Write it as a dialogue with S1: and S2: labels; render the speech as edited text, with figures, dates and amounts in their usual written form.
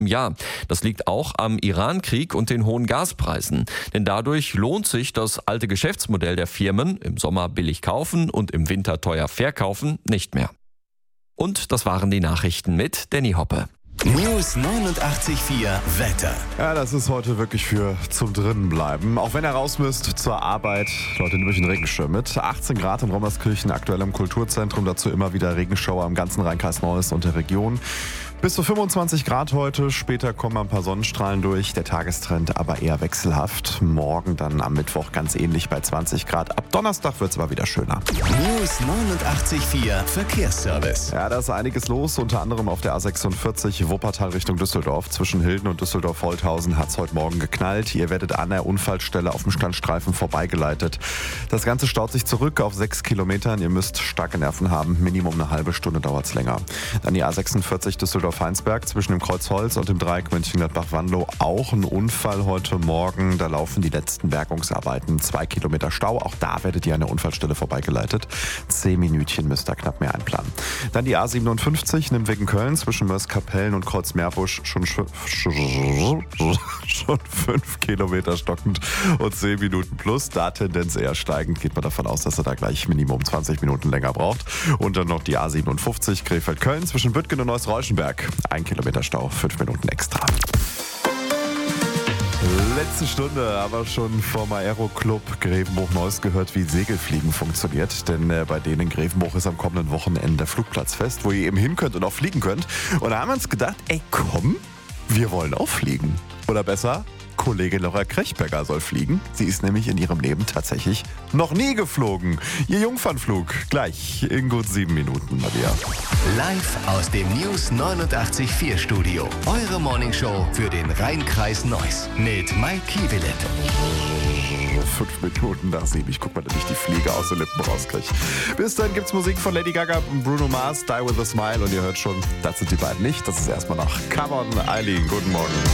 S1: Ja, das liegt auch am Iran-Krieg und den hohen Gaspreisen. Denn dadurch lohnt sich das alte Geschäftsmodell der Firmen, im Sommer billig kaufen und im Winter teuer verkaufen, nicht mehr. Und das waren die Nachrichten mit Danny Hoppe.
S2: News 89.4 Wetter.
S3: Ja, das ist heute wirklich für zum Drinnenbleiben. Auch wenn ihr raus müsst zur Arbeit, Leute, nehmt euch einen Regenschirm mit. 18 Grad in Rommerskirchen, aktuell im Kulturzentrum. Dazu immer wieder Regenschauer im ganzen Rhein-Kreis Neues und der Region. Bis zu 25 Grad heute, später kommen ein paar Sonnenstrahlen durch, der Tagestrend aber eher wechselhaft. Morgen dann am Mittwoch ganz ähnlich bei 20 Grad. Ab Donnerstag wird es aber wieder schöner.
S2: News 89.4 Verkehrsservice.
S3: Ja, da ist einiges los, unter anderem auf der A46 Wuppertal Richtung Düsseldorf. Zwischen Hilden und Düsseldorf-Holthausen hat es heute Morgen geknallt. Ihr werdet an der Unfallstelle auf dem Standstreifen vorbeigeleitet. Das Ganze staut sich zurück auf 6 Kilometern. Ihr müsst starke Nerven haben, Minimum eine halbe Stunde dauert es länger. Dann die A46 Düsseldorf-Heinsberg zwischen dem Kreuzholz und dem Dreieck Mönchengladbach-Wanlo. Auch ein Unfall heute Morgen. Da laufen die letzten Bergungsarbeiten. 2 Kilometer Stau. Auch da werdet ihr an der Unfallstelle vorbeigeleitet. 10 Minütchen müsst ihr knapp mehr einplanen. Dann die A57 Nimwegen Köln zwischen Mörs-Kapellen und Kreuz-Meerbusch. Schon 5 Kilometer stockend und 10 Minuten plus. Da Tendenz eher steigend. Geht man davon aus, dass er da gleich Minimum 20 Minuten länger braucht. Und dann noch die A57 Krefeld-Köln zwischen Büttgen und Neuss-Reuschenberg. 1 Kilometer Stau, 5 Minuten extra. Letzte Stunde, aber schon vom Aero-Club Grevenbruch-Neuss gehört, wie Segelfliegen funktioniert. Denn bei denen in Grevenbruch ist am kommenden Wochenende der Flugplatz fest, wo ihr eben hin könnt und auch fliegen könnt. Und da haben wir uns gedacht, ey komm, wir wollen auch fliegen. Oder besser, Kollegin Laura Krechberger soll fliegen. Sie ist nämlich in ihrem Leben tatsächlich noch nie geflogen. Ihr Jungfernflug gleich in gut 7 Minuten, Maria.
S2: Live aus dem News 89.4 Studio. Eure Morningshow für den Rhein-Kreis Neuss. Mit Mike Kiebelet.
S3: 5 Minuten nach 7. Ich guck mal, dass ich die Fliege aus den Lippen rauskriege. Bis dann gibt's Musik von Lady Gaga und Bruno Mars, Die With A Smile. Und ihr hört schon, das sind die beiden nicht. Das ist erstmal noch Come On, Eileen. Guten Morgen.